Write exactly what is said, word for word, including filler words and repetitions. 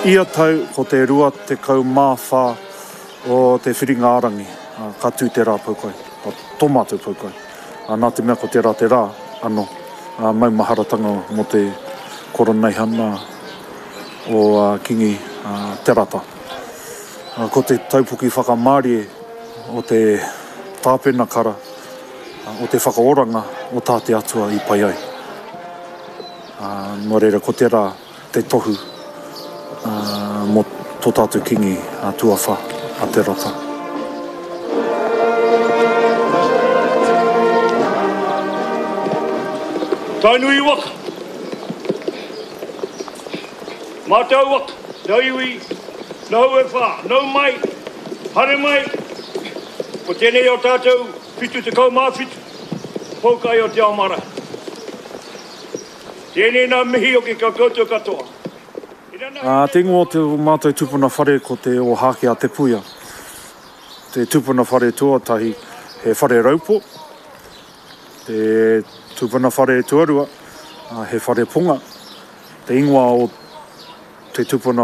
Ia tau ko te rua te kau māwha o te whiringa-arangi, uh, ka tū te rā paukai, o tomatu paukai. Uh, nā te mea ko te rā te rā, ano, uh, maumaharatanga mo te koroneihana o uh, kingi uh, te rata. Uh, ko te taupuki whakamārie o te tāpena kara, uh, o te whakaoranga o tāte atua i pai ai. Uh, no reira ko te rā te tohu uh, mo tō tātou kingi uh, tuawha a te rata. Tainui waka. Mātou waka. Nau iwi, nau e wha, nau mai, hare mai. Ko tēnei o tātou, whitu te kau māwhitu, poukai o te aomara. Tēnei nā mihi o ke kau koutou katoa. Uh, te ingoa o te mātou tupuna whare ko te o hake a te puia. Te tupuna whare tuatahi he whare raupo. Te tupuna whare tuarua uh, he whare punga. Te ingoa o te tupuna